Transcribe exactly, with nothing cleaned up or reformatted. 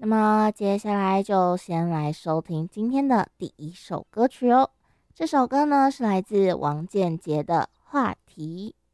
么接下来就先来收听今天的第一首歌曲哦。这首歌呢是来自王建杰的《话题》。